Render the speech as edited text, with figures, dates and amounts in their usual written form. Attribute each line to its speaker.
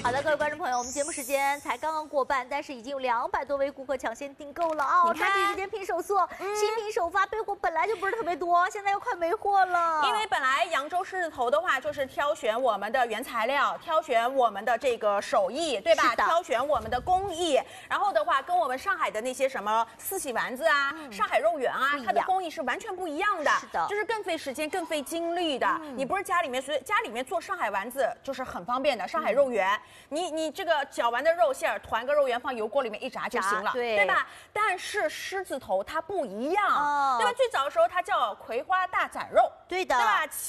Speaker 1: 好的，各位观众朋友，我们节目时间才刚刚过半，但是已经有200多位顾客抢先订购了哦。抓紧时间拼手速，新品首发备货本来就不是特别多，现在又快没货了。
Speaker 2: 因为本来扬州狮子头的话，就是挑选我们的原材料，挑选我们的这个手艺，对吧？挑选我们的工艺，然后的话跟我们上海的那些什么四喜丸子啊、上海肉圆啊，它的工艺是完全不一样的。
Speaker 1: 是的，
Speaker 2: 就是更费时间、更费精力的。你不是家里面，所以家里面做上海丸子就是很方便的。上海肉圆，你这个搅完的肉馅儿，团个肉圆放油锅里面一炸就行了，对吧？但是狮子头它不一样，对吧？最早的时候它叫葵花大斩肉，
Speaker 1: 对的，
Speaker 2: 对吧？